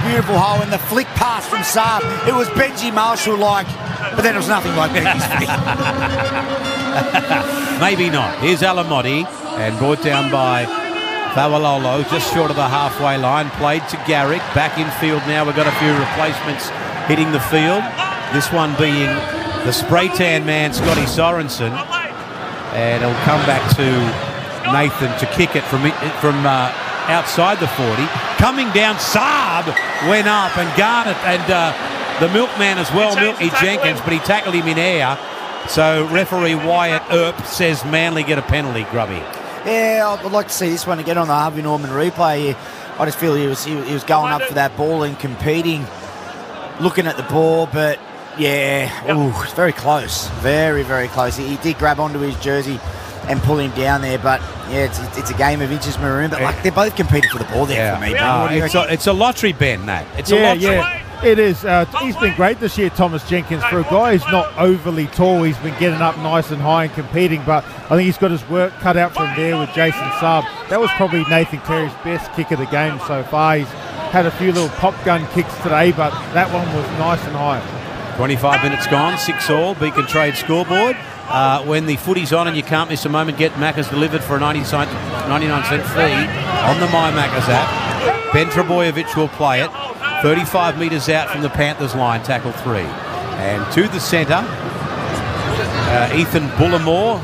beautiful hole, and the flick pass from Saab, it was Benji Marshall-like, but then it was nothing like Benji's flick. Maybe not. Here's Alamotti, and brought down by Fawalolo, just short of the halfway line. Played to Garrick, back in field now. We've got a few replacements hitting the field. This one being the spray tan man, Scotty Sorensen. And it'll come back to Nathan to kick it from outside the 40. Coming down, Saab went up, and Garnett and the milkman as well, Milky Jenkins, but he tackled him in air. So referee Wyatt Earp says Manly get a penalty, Grubby. Yeah, I'd like to see this one again on the Harvey Norman replay. I just feel he was going up for that ball and competing, looking at the ball, but yeah, it's very close. Very, very close. He did grab onto his jersey and pull him down there, but yeah, it's a game of inches, Maroon, but like they're both competing for the ball there for me. It's a lottery, Ben, that. It's a lottery. Yeah. It is. He's been great this year, Thomas Jenkins. For a guy who's not overly tall, he's been getting up nice and high and competing, but I think he's got his work cut out from there with Jason Saab. That was probably Nathan Cleary's best kick of the game so far. He's had a few little pop gun kicks today, but that one was nice and high. 25 minutes gone, 6-all, Beacon Trade scoreboard. When the footy's on and you can't miss a moment, get Macca's delivered for a 99-cent fee on the My Macca's app. Ben Trebojevic will play it. 35 metres out from the Panthers line, tackle 3. And to the centre, Ethan Bullimore.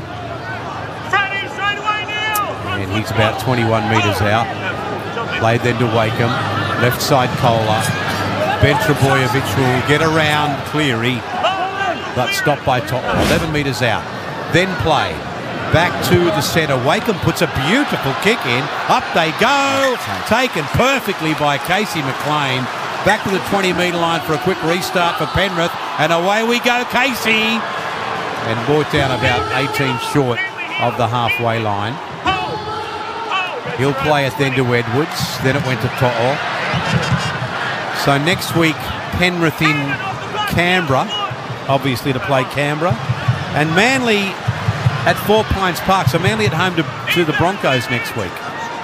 And he's about 21 metres out. Played then to Wakeham. Left side Kohler. Ben Trebojevic will get around Cleary, but stopped by Top. 11 metres out. Then play. Back to the centre. Wakeham puts a beautiful kick in. Up they go. Taken perfectly by Casey McLean. Back to the 20-metre line for a quick restart for Penrith. And away we go, Casey. And brought down about 18 short of the halfway line. He'll play it then to Edwards. Then it went to To'o. So next week, Penrith in Canberra, obviously to play Canberra. And Manly at Four Pines Park. So Manly at home to the Broncos next week.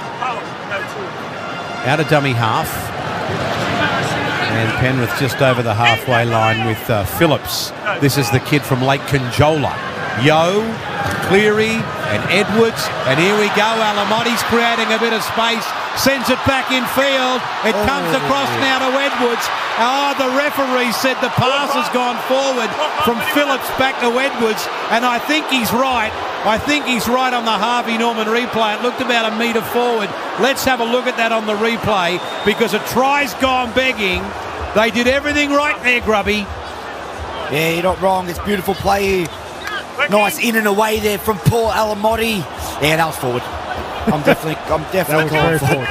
Out of dummy half. And Penrith just over the halfway line with Phillips. This is the kid from Lake Conjola. Yo, Cleary and Edwards. And here we go. Alamotti's creating a bit of space. Sends it back in field. It comes across now to Edwards. The referee said the pass has gone forward from Phillips back to Edwards. And I think he's right. I think he's right on the Harvey Norman replay. It looked about a metre forward. Let's have a look at that on the replay, because a try's gone begging. They did everything right there, Grubby. Yeah, you're not wrong. It's beautiful play here. Nice in and away there from Paul Alamotti. Yeah, that was forward. I'm definitely calling forward.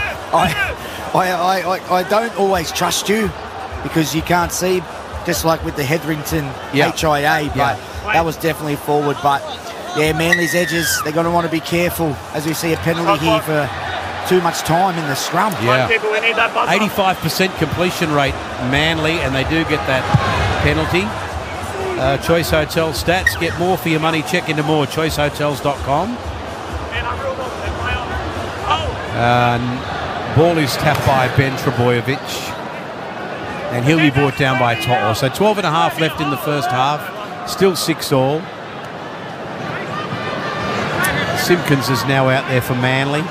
I don't always trust you because you can't see, just like with the Hetherington HIA, but that was definitely forward. But yeah, Manly's edges, they're going to want to be careful as we see a penalty here for too much time in the scrum. Yeah, 85% completion rate, Manly, and they do get that penalty. Choice Hotel stats, get more for your money, check into more, choicehotels.com. Ball is tapped by Ben Trebojevic, and he'll be brought down by To'o. So 12 and a half left in the first half, still 6-all. Simpkins is now out there for Manly.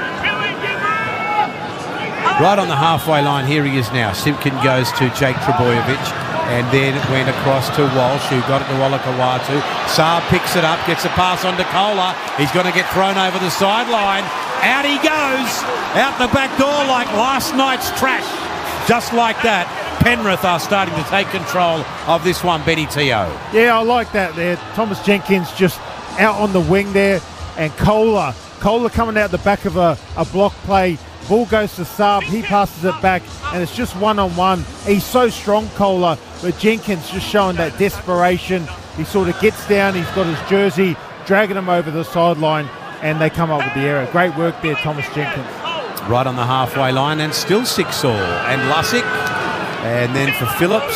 Right on the halfway line, here he is now. Simpkin goes to Jake Trebojevic, and then it went across to Walsh, who got it to Olakawatu. Saab picks it up, gets a pass on to Kohler. He's going to get thrown over the sideline. Out he goes, out the back door like last night's trash. Just like that, Penrith are starting to take control of this one, Benny Teo. Yeah, I like that there. Thomas Jenkins just out on the wing there, and Kohler coming out the back of a block play. Ball goes to Saab, he passes it back, and it's just one-on-one. He's so strong, Kohler, but Jenkins just showing that desperation. He sort of gets down, he's got his jersey, dragging him over the sideline, and they come up with the error. Great work there, Thomas Jenkins. Right on the halfway line, and still 6-all. And Lussick, and then for Phillips.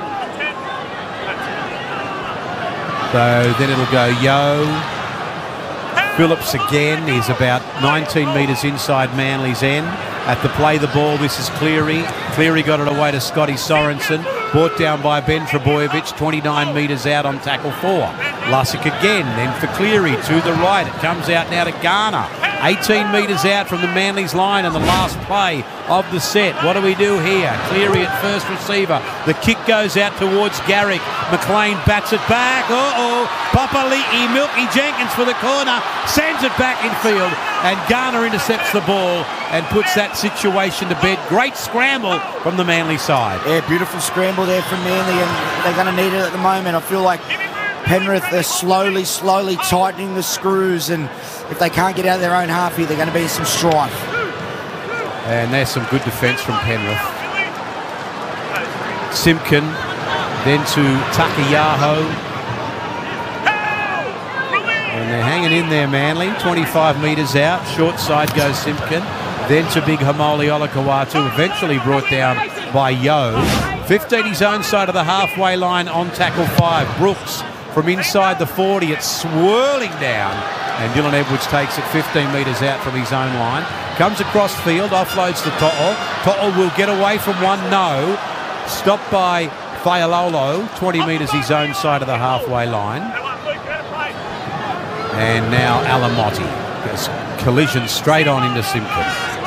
So then it'll go Yo. Phillips again is about 19 metres inside Manly's end. At the play the ball, this is Cleary. Cleary got it away to Scotty Sorensen. Brought down by Ben Trebojevic, 29 metres out on tackle 4. Lussick again, then for Cleary to the right. It comes out now to Garner. 18 metres out from the Manly's line and the last play of the set. What do we do here? Cleary at first receiver. The kick goes out towards Garrick. McLean bats it back. Papali'i, Milky Jenkins for the corner. Sends it back in field. And Garner intercepts the ball and puts that situation to bed. Great scramble from the Manly side. Yeah, beautiful scramble there from Manly, and they're going to need it at the moment. I feel like Penrith, they're slowly tightening the screws, and if they can't get out of their own half here, they're going to be in some strife. And there's some good defence from Penrith. Simpkin, then to Takayaho. And they're hanging in there, Manly. 25 metres out. Short side goes Simpkin. Then to Big Hamoli Olakau'atu, eventually brought down by Yeo. 15 his own side of the halfway line on tackle 5. Brooks from inside the 40. It's swirling down. And Dylan Edwards takes it 15 metres out from his own line. Comes across field, offloads to To'o. To'o will get away from one, no. Stopped by Faialolo, 20 metres his own side of the halfway line. And now Alamotti. Collision straight on into Simpkin.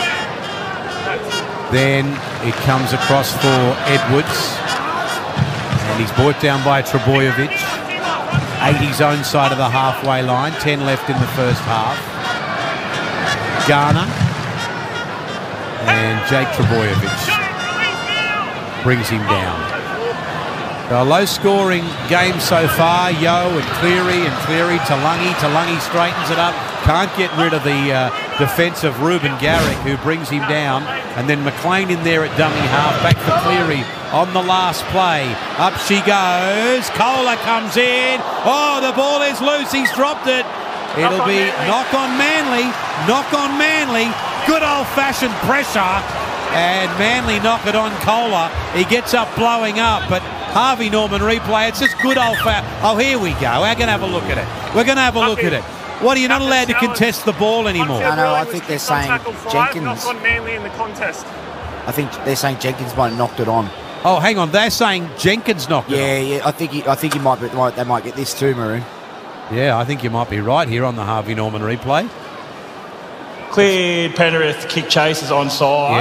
Then it comes across for Edwards. And he's brought down by Trebojevic. 8 his own side of the halfway line. 10 left in the first half. Garner. And Jake Trebojevic brings him down. So a low-scoring game so far. Yeo and Cleary Talangi. Talangi straightens it up. Can't get rid of the defence of Ruben Garrick, who brings him down. And then McLean in there at dummy half. Back for Cleary on the last play. Up she goes. Kohler comes in. Oh, the ball is loose. He's dropped it. It'll be knock on Manly. Knock on Manly. Good old-fashioned pressure. And Manly knock it on Kohler. He gets up blowing up, but Harvey Norman replay. It's just good old-fashioned. Oh, here we go. We're going to have a look at it. We're going to have a look at it. What, are you not allowed to contest the ball anymore? No, I think they're saying Jenkins. Knock on Manly in the contest. I think they're saying Jenkins might have knocked it on. Oh, hang on. They're saying Jenkins knocked it on. Yeah. I think he might. They might get this too, Maroon. Yeah, I think you might be right here on the Harvey Norman replay. Cleared. Penrith kick chase is onside.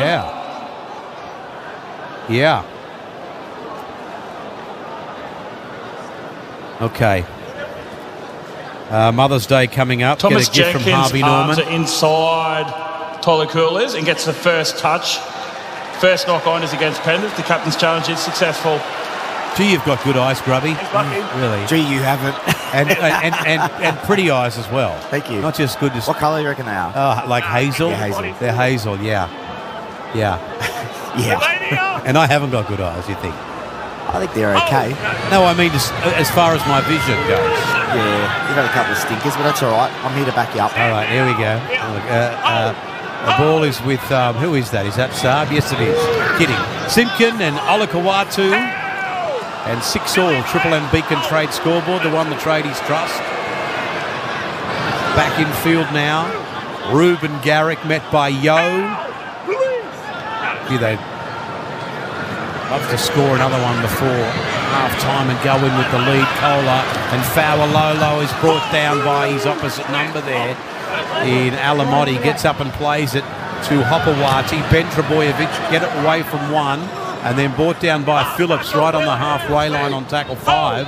Yeah. Okay. Mother's Day coming up. Thomas Get a gift Jenkins from Harvey Norman. arms are inside Tolu Coolers and gets the first touch. First knock on is against Penrith. The captain's challenge is successful. Gee, you've got good eyes, Grubby. Really. Gee, you haven't. and pretty eyes as well. Thank you. Not just good. What colour do you reckon they are? Like hazel? Yeah, hazel. They're hazel, yeah. Yeah. And I haven't got good eyes, you think? I think they're okay. No, I mean just as far as my vision goes. Yeah, you've had a couple of stinkers, but that's all right. I'm here to back you up. All right, here we go. The ball is with, who is that? Is that Saab? Yes, it is. Kidding. Simpkin and Olakau'atu. And 6-all, Triple M Beacon Trade scoreboard, the one the tradies trust. Back in field now. Ruben Garrick met by Yeo. Gee, they'd love to score another one before half-time and go in with the lead. Kohler and Faualolo is brought down by his opposite number there in Alamotti. Gets up and plays it to Hopewati. Ben Trebojevic get it away from one. And then brought down by Phillips right on the halfway line on tackle 5.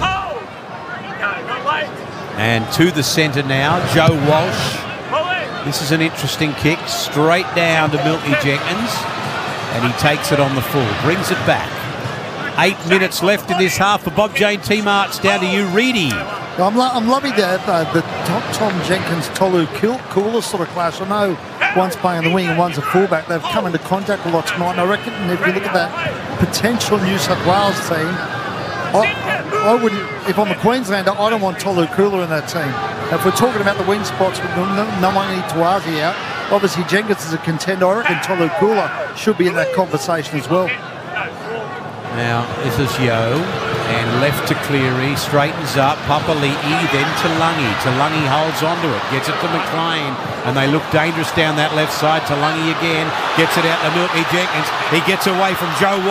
And to the centre now, Joe Walsh. This is an interesting kick, straight down to Milky Jenkins. And he takes it on the full, brings it back. 8 minutes left in this half for Bob Jane T-Marts. Down to you, Reedy. I'm loving the Tom Jenkins, Tolu Cooler sort of clash. I know one's playing the wing and one's a fullback. They've come into contact a lot tonight, and I reckon if you look at that potential New South Wales team, I wouldn't, if I'm a Queenslander, I don't want Tolu Cooler in that team. Now, if we're talking about the wing spots with Namani Tuazi out, obviously Jenkins is a contender. I reckon Tolu Cooler should be in that conversation as well. Now, this is Yeo. And left to Cleary, straightens up, Papali'i, then to Lungy. Lungy holds onto it, gets it to McLean, and they look dangerous down that left side. Lungy again, gets it out to Milky Jenkins. He gets away from Joe